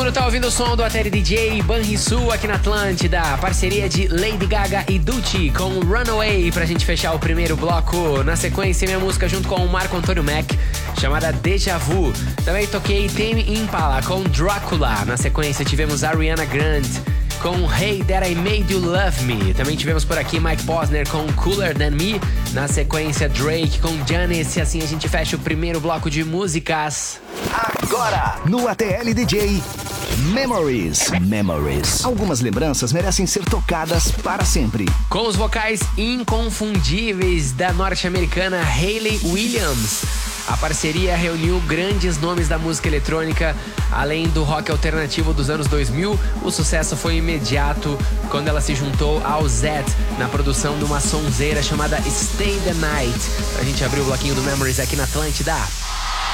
mundo tá ouvindo o som do Ateli DJ Banrisul aqui na Atlântida. Parceria de Lady Gaga e Ducci com Runaway pra gente fechar o primeiro bloco. Na sequência, minha música junto com o Marco Antônio Mac, chamada Deja Vu. Também toquei Tame Impala com Drácula. Na sequência, tivemos Ariana Grande com Hey That I Made You Love Me. Também tivemos por aqui Mike Posner com Cooler Than Me. Na sequência, Drake com Janis. E assim a gente fecha o primeiro bloco de músicas. Agora, no ATL DJ, Memories. Algumas lembranças merecem ser tocadas para sempre. Com os vocais inconfundíveis da norte-americana Hayley Williams. A parceria reuniu grandes nomes da música eletrônica, além do rock alternativo dos anos 2000. O sucesso foi imediato quando ela se juntou ao Zedd na produção de uma sonzeira chamada Stay the Night. A gente abriu o bloquinho do Memories aqui na Atlântida.